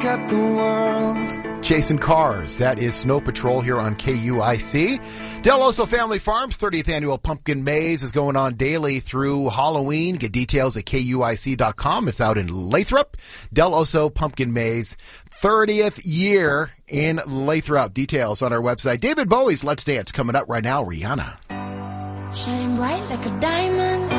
look at the world. Chasing Cars. That is Snow Patrol here on KUIC. Del Oso Family Farms 30th Annual Pumpkin Maze is going on daily through Halloween. Get details at KUIC.com. It's out in Lathrop. Del Oso Pumpkin Maze, 30th year in Lathrop. Details on our website. David Bowie's Let's Dance coming up right now. Rihanna. Shine bright like a diamond.